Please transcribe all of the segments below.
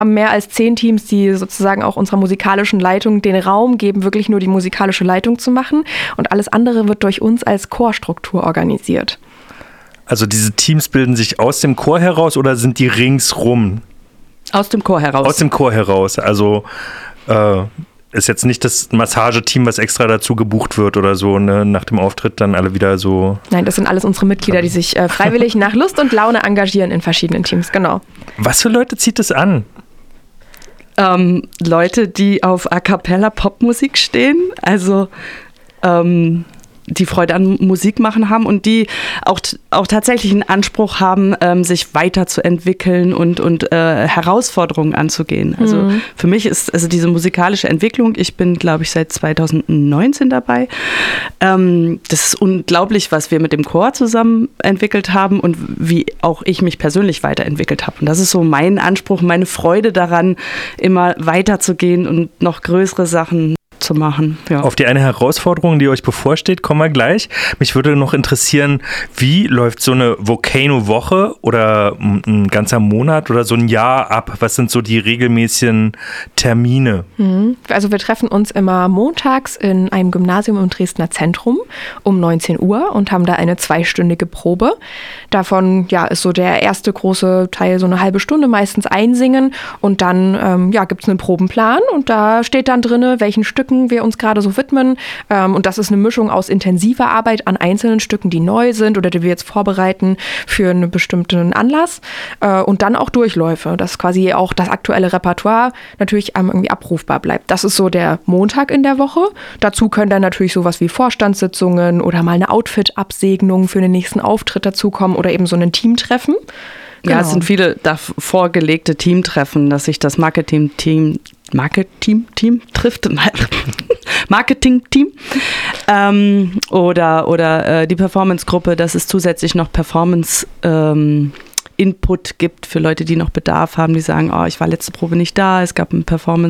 haben mehr als 10 Teams, die sozusagen auch unserer musikalischen Leitung den Raum geben, wirklich nur die musikalische Leitung zu machen. Und alles andere wird durch uns als Chorstruktur organisiert. Also diese Teams bilden sich aus dem Chor heraus oder sind die ringsrum? Aus dem Chor heraus. Aus dem Chor heraus. Also ist jetzt nicht das Massageteam, was extra dazu gebucht wird oder so, ne? Nach dem Auftritt dann alle wieder so. Nein, das sind alles unsere Mitglieder, die sich freiwillig nach Lust und Laune engagieren in verschiedenen Teams, genau. Was für Leute zieht das an? Leute, die auf A-Cappella-Popmusik stehen, also die Freude an Musik machen haben und die auch tatsächlich einen Anspruch haben, sich weiterzuentwickeln und Herausforderungen anzugehen. Also für mich ist also diese musikalische Entwicklung, ich bin, glaube ich, seit 2019 dabei. Das ist unglaublich, was wir mit dem Chor zusammen entwickelt haben und wie auch ich mich persönlich weiterentwickelt habe. Und das ist so mein Anspruch, meine Freude daran, immer weiterzugehen und noch größere Sachen zu machen. Ja. Auf die eine Herausforderung, die euch bevorsteht, kommen wir gleich. Mich würde noch interessieren, wie läuft so eine Volcano-Woche oder ein ganzer Monat oder so ein Jahr ab? Was sind so die regelmäßigen Termine? Also wir treffen uns immer montags in einem Gymnasium im Dresdner Zentrum um 19 Uhr und haben da eine 2-stündige Probe. Davon ist so der erste große Teil so eine halbe Stunde, meistens einsingen und dann gibt es einen Probenplan und da steht dann drin, welchen Stücken wir uns gerade so widmen. Und das ist eine Mischung aus intensiver Arbeit an einzelnen Stücken, die neu sind oder die wir jetzt vorbereiten für einen bestimmten Anlass. Und dann auch Durchläufe, dass quasi auch das aktuelle Repertoire natürlich irgendwie abrufbar bleibt. Das ist so der Montag in der Woche. Dazu können dann natürlich sowas wie Vorstandssitzungen oder mal eine Outfit-Absegnung für den nächsten Auftritt dazukommen oder eben so ein Teamtreffen. Genau. Ja, es sind viele vorgelegte Teamtreffen, dass sich das Marketing-Team trifft. Marketing-Team. Oder die Performance-Gruppe, dass es zusätzlich noch Performance-Input gibt für Leute, die noch Bedarf haben, die sagen, ich war letzte Probe nicht da, es gab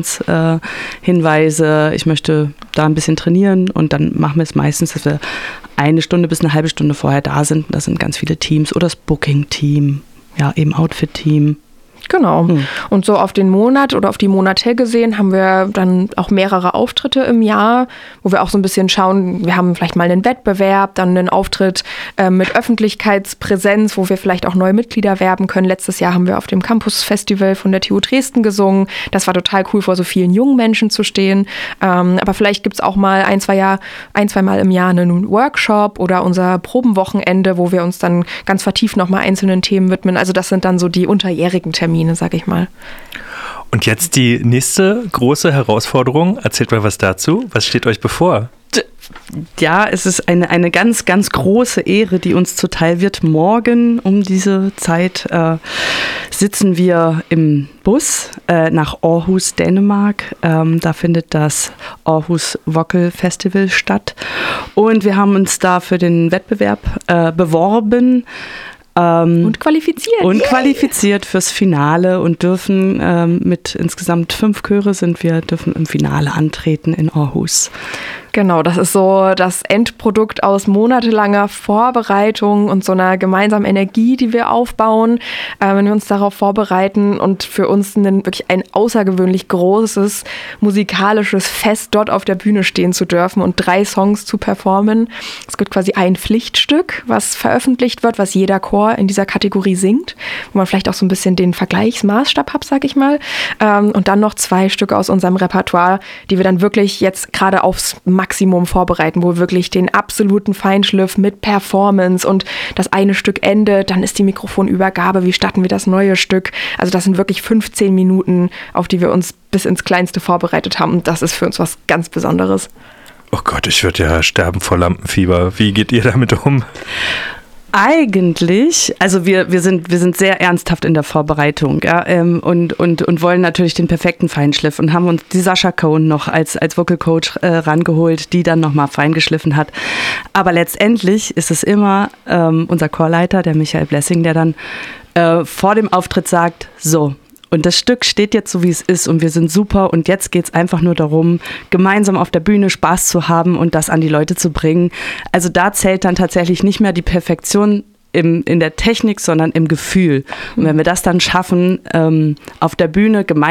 Performance-Hinweise, ich möchte da ein bisschen trainieren und dann machen wir es meistens, dass wir 1 Stunde bis eine halbe Stunde vorher da sind. Das sind ganz viele Teams oder das Booking-Team. Ja, eben Outfit-Team. Genau. Und so auf den Monat oder auf die Monate gesehen haben wir dann auch mehrere Auftritte im Jahr, wo wir auch so ein bisschen schauen, wir haben vielleicht mal einen Wettbewerb, dann einen Auftritt mit Öffentlichkeitspräsenz, wo wir vielleicht auch neue Mitglieder werben können. Letztes Jahr haben wir auf dem Campus-Festival von der TU Dresden gesungen. Das war total cool, vor so vielen jungen Menschen zu stehen. Aber vielleicht gibt es auch mal ein, zwei Mal im Jahr einen Workshop oder unser Probenwochenende, wo wir uns dann ganz vertieft nochmal einzelnen Themen widmen. Also das sind dann so die unterjährigen Termine, sag ich mal. Und jetzt die nächste große Herausforderung. Erzählt mal was dazu. Was steht euch bevor? Ja, es ist eine ganz, ganz große Ehre, die uns zuteil wird. Morgen um diese Zeit sitzen wir im Bus nach Aarhus, Dänemark. Da findet das Aarhus Vocal Festival statt. Und wir haben uns da für den Wettbewerb beworben. Und qualifiziert. Und qualifiziert fürs Finale und dürfen mit insgesamt 5 Chöre dürfen im Finale antreten in Aarhus. Genau, das ist so das Endprodukt aus monatelanger Vorbereitung und so einer gemeinsamen Energie, die wir aufbauen, wenn wir uns darauf vorbereiten und für uns wirklich ein außergewöhnlich großes musikalisches Fest dort auf der Bühne stehen zu dürfen und 3 Songs zu performen. Es gibt quasi ein Pflichtstück, was veröffentlicht wird, was jeder Chor in dieser Kategorie singt, wo man vielleicht auch so ein bisschen den Vergleichsmaßstab hat, sag ich mal. Und dann noch 2 Stücke aus unserem Repertoire, die wir dann wirklich jetzt gerade aufs Maximum vorbereiten, wo wirklich den absoluten Feinschliff mit Performance und das eine Stück endet, dann ist die Mikrofonübergabe, wie starten wir das neue Stück. Also das sind wirklich 15 Minuten, auf die wir uns bis ins Kleinste vorbereitet haben und das ist für uns was ganz Besonderes. Oh Gott, ich würde ja sterben vor Lampenfieber. Wie geht ihr damit um? Eigentlich, also wir sind sehr ernsthaft in der Vorbereitung, ja, und wollen natürlich den perfekten Feinschliff und haben uns die Sascha Cohn noch als Vocal Coach rangeholt, die dann nochmal feingeschliffen hat. Aber letztendlich ist es immer unser Chorleiter, der Michael Blessing, der dann vor dem Auftritt sagt, so, und das Stück steht jetzt so, wie es ist und wir sind super und jetzt geht es einfach nur darum, gemeinsam auf der Bühne Spaß zu haben und das an die Leute zu bringen. Also da zählt dann tatsächlich nicht mehr die Perfektion in der Technik, sondern im Gefühl. Und wenn wir das dann schaffen, auf der Bühne gemeinsam